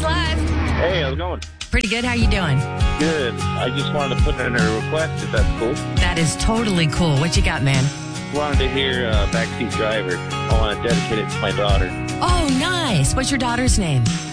Live. Hey, how's it going? Pretty good. How you doing? Good. I just wanted to put in a request, if that's cool. That is totally cool. What you got, man? Wanted to hear Backseat Driver. I want to dedicate it to my daughter. Oh, nice. What's your daughter's name?